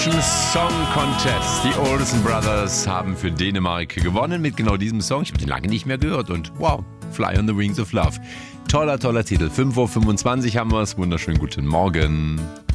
Song Contest. Die Olsen Brothers haben für Dänemark gewonnen mit genau diesem Song. Ich habe den lange nicht mehr gehört und wow, Fly on the Wings of Love. Toller Titel. 5:25 Uhr haben wir es. Wunderschönen guten Morgen.